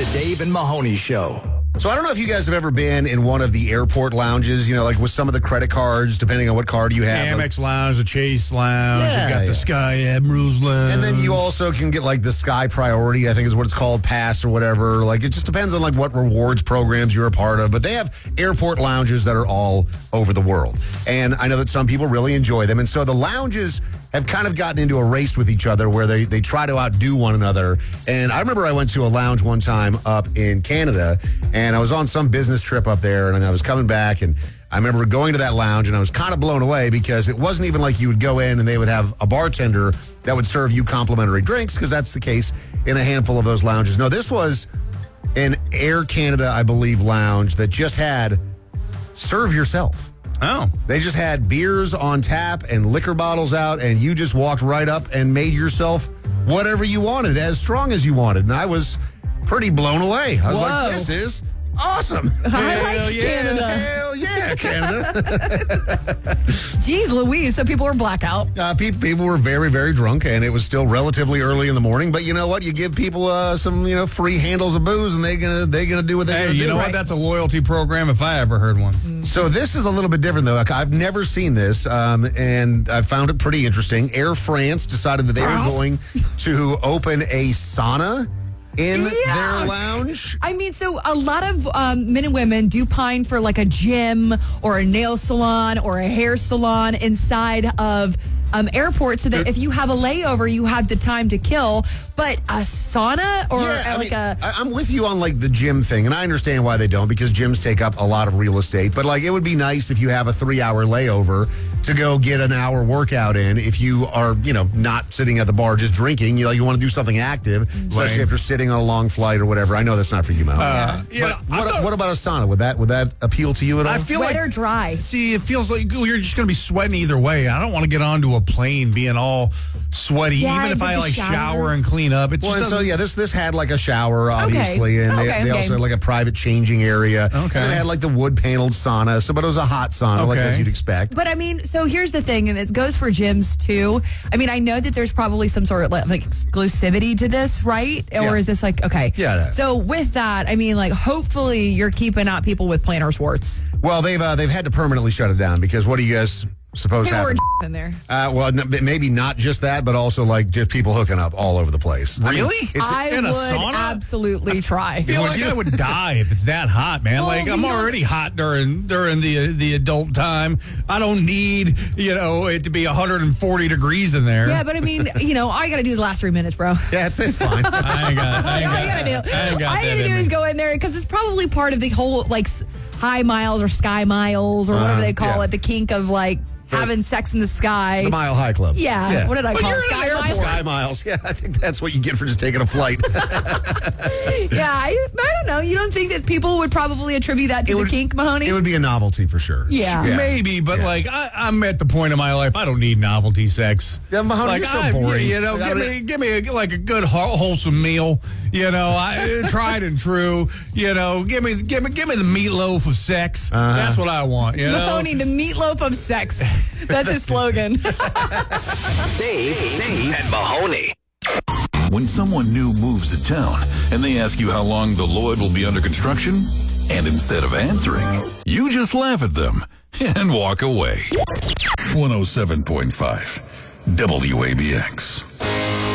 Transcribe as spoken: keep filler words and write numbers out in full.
The Dave and Mahoney Show. So I don't know if you guys have ever been in one of the airport lounges, you know, like with some of the credit cards, depending on what card you have. Amex Lounge, the Chase Lounge, Yeah, you've got yeah. the Sky Admirals Lounge. And then you also can get like the Sky Priority, I think is what it's called, pass or whatever. Like it just depends on like what rewards programs you're a part of. But they have airport lounges that are all over the world. And I know that some people really enjoy them. And so the lounges have kind of gotten into a race with each other where they, they try to outdo one another. And I remember I went to a lounge one time up in Canada, and I was on some business trip up there, and I was coming back, and I remember going to that lounge, and I was kind of blown away because it wasn't even like you would go in and they would have a bartender that would serve you complimentary drinks, because that's the case in a handful of those lounges. No, this was an Air Canada, I believe, lounge that just had serve yourself. Oh. They just had beers on tap and liquor bottles out, and you just walked right up and made yourself whatever you wanted, as strong as you wanted. And I was pretty blown away. I was Whoa. like, this is awesome. I Hell like yeah. Canada. Hell yeah, Canada. Jeez Louise, so people were blackout. uh, pe- people were very, very drunk, and it was still relatively early in the morning. But you know what? You give people uh, some, you know, free handles of booze, and they're gonna they're gonna do what they're Hey, gonna you do. know right? what? That's a loyalty program if I ever heard one. So this is a little bit different, though. Like, I've never seen this, um, and I found it pretty interesting. Air France decided that they were going to open a sauna in Yeah. their lounge. I mean, so a lot of um, men and women do pine for like a gym or a nail salon or a hair salon inside of um, airports, so that if you have a layover, you have the time to kill. But a sauna or Yeah, I uh, like mean, a I- I'm with you on like the gym thing, and I understand why they don't, because gyms take up a lot of real estate. But like, it would be nice if you have a three-hour layover to go get an hour workout in. If you are, you know, not sitting at the bar just drinking, you know, you want to do something active, especially Right. if you're sitting on a long flight or whatever. I know that's not for you, Mo. Uh, but yeah, I what, thought- what about a sauna? Would that would that appeal to you at all? I feel wet like or dry. See, it feels like you're just going to be sweating either way. I don't want to get onto a plane being all sweaty, Yeah, even if but I the like shower showers. and clean up. It just Well, and so doesn't. yeah, this this had like a shower, obviously, and they, Okay, they okay. also had like a private changing area. Okay. And it had like the wood paneled sauna, so but it was a hot sauna, like Okay. as you'd expect. But I mean, so here's the thing, and it goes for gyms too. I mean, I know that there's probably some sort of like, like exclusivity to this, right? Or Yeah. is this like, okay. Yeah, it is. So with that, I mean, like, hopefully you're keeping out people with plantar warts. Well, they've uh, they've had to permanently shut it down, because what do you guys suppose There were happened? in there. Uh, well, n- maybe not just that, but also like just people hooking up all over the place. I mean, Really? it's- I in would a sauna? absolutely try. I feel like I would die if it's that hot, man. Well, like I'm you know- already hot during during the the adult time. I don't need you know it to be one hundred forty degrees in there. Yeah, but I mean, you know, all you got to do is the last three minutes, bro. yeah, it's, it's fine. I ain't got. I ain't All got you gotta do, that. I ain't got all you that gotta in do me. is go in there, because it's probably part of the whole like s- high miles or sky miles or whatever Uh-huh, they call yeah. it, the kink of like having sex in the sky. The Mile High Club. Yeah, what did I But call you're it? in an Sky airport. miles? Sky Miles. Yeah, I think that's what you get for just taking a flight. Yeah, I, I don't know. You don't think that people would probably attribute that to It the would- kink, Mahoney? It would be a novelty for sure. Yeah. Maybe, but Yeah. like I, I'm at the point in my life I don't need novelty sex. Yeah, Mahoney, like you're so I'm- boring. You know, I give mean- me give me a, like a good whole- wholesome meal. You know, I, tried and true. You know, give me give me give me the meatloaf of sex. Uh-huh. That's what I want. You know, Mahoney, the meatloaf of sex. That's his slogan. Dave, Dave, and Mahoney. When someone new moves to town and they ask you how long the Lloyd will be under construction, and instead of answering, you just laugh at them and walk away. one oh seven point five W A B X.